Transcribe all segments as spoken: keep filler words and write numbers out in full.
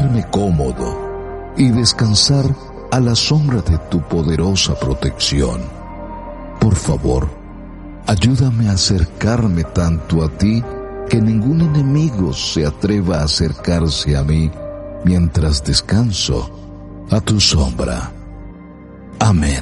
sentirme cómodo y descansar a la sombra de tu poderosa protección. Por favor, ayúdame a acercarme tanto a ti que ningún enemigo se atreva a acercarse a mí mientras descanso a tu sombra. Amén.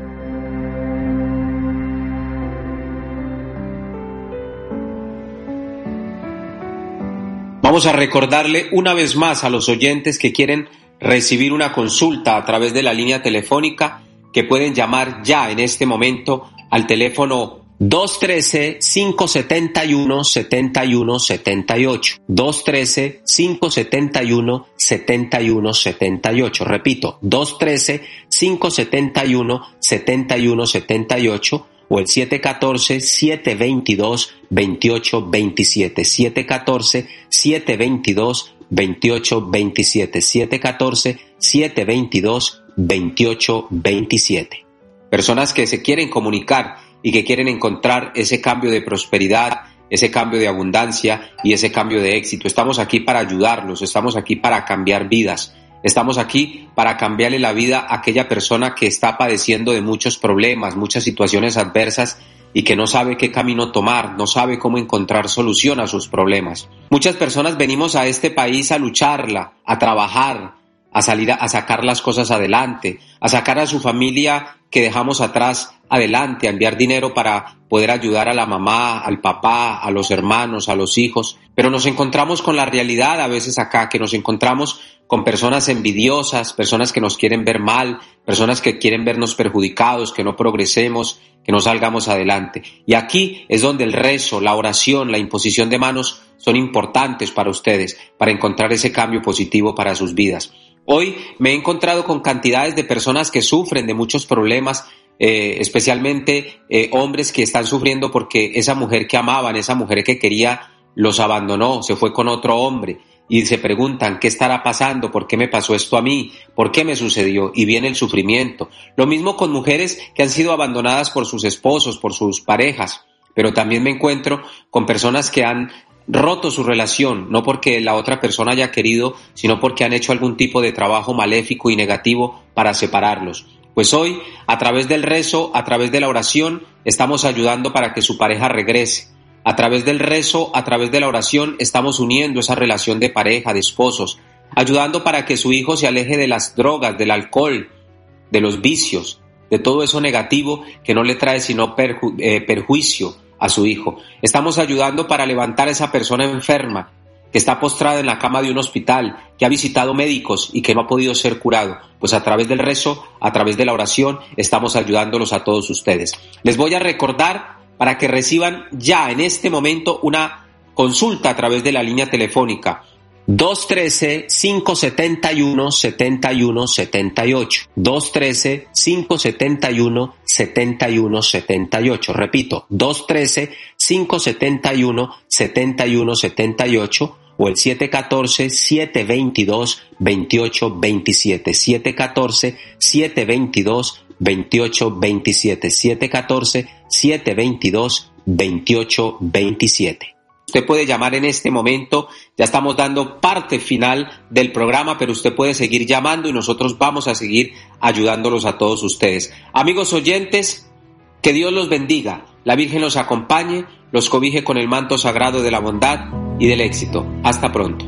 Vamos a recordarle una vez más a los oyentes que quieren recibir una consulta a través de la línea telefónica que pueden llamar ya en este momento al teléfono dos uno tres, cinco siete uno, siete uno siete ocho. dos uno tres, cinco siete uno, siete uno siete ocho. Repito, dos uno tres, cinco siete uno, siete uno siete ocho o el siete uno cuatro, siete dos dos, dos ocho dos siete. siete uno cuatro, siete dos dos, dos ocho dos siete. siete uno cuatro, siete dos dos, dos ocho dos siete. Personas que se quieren comunicar y que quieren encontrar ese cambio de prosperidad, ese cambio de abundancia y ese cambio de éxito. Estamos aquí para ayudarlos, estamos aquí para cambiar vidas, estamos aquí para cambiarle la vida a aquella persona que está padeciendo de muchos problemas, muchas situaciones adversas y que no sabe qué camino tomar, no sabe cómo encontrar solución a sus problemas. Muchas personas venimos a este país a lucharla, a trabajar, a salir a, a sacar las cosas adelante, a sacar a su familia que dejamos atrás adelante, a enviar dinero para poder ayudar a la mamá, al papá, a los hermanos, a los hijos. Pero nos encontramos con la realidad a veces acá, que nos encontramos con personas envidiosas, personas que nos quieren ver mal, personas que quieren vernos perjudicados, que no progresemos, que no salgamos adelante. Y aquí es donde el rezo, la oración, la imposición de manos son importantes para ustedes, para encontrar ese cambio positivo para sus vidas. Hoy me he encontrado con cantidades de personas que sufren de muchos problemas, eh, especialmente eh, hombres que están sufriendo porque esa mujer que amaban, esa mujer que quería, los abandonó, se fue con otro hombre y se preguntan ¿qué estará pasando? ¿Por qué me pasó esto a mí? ¿Por qué me sucedió? Y viene el sufrimiento. Lo mismo con mujeres que han sido abandonadas por sus esposos, por sus parejas, pero también me encuentro con personas que han roto su relación, no porque la otra persona haya querido, sino porque han hecho algún tipo de trabajo maléfico y negativo para separarlos. Pues hoy, a través del rezo, a través de la oración, estamos ayudando para que su pareja regrese. A través del rezo, a través de la oración, estamos uniendo esa relación de pareja, de esposos, ayudando para que su hijo se aleje de las drogas, del alcohol, de los vicios, de todo eso negativo que no le trae sino perju- eh, perjuicio a su hijo. Estamos ayudando para levantar a esa persona enferma que está postrada en la cama de un hospital, que ha visitado médicos y que no ha podido ser curado. Pues a través del rezo, a través de la oración, estamos ayudándolos a todos ustedes. Les voy a recordar para que reciban ya en este momento una consulta a través de la línea telefónica dos uno tres, cinco siete uno, siete uno siete ocho. dos uno tres, cinco siete uno, siete uno siete ocho. Repito, dos uno tres, cinco siete uno, siete uno siete ocho o el siete uno cuatro, siete dos dos, dos ocho dos siete. siete uno cuatro, siete dos dos, dos ocho dos siete. siete uno cuatro, siete dos dos, dos ocho dos siete. Usted puede llamar en este momento, ya estamos dando parte final del programa, pero usted puede seguir llamando y nosotros vamos a seguir ayudándolos a todos ustedes. Amigos oyentes, que Dios los bendiga, la Virgen los acompañe, los cobije con el manto sagrado de la bondad y del éxito. Hasta pronto.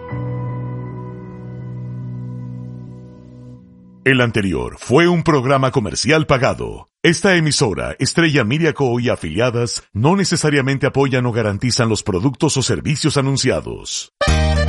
El anterior fue un programa comercial pagado. Esta emisora, Estrella Miriaco y afiliadas, no necesariamente apoyan o garantizan los productos o servicios anunciados.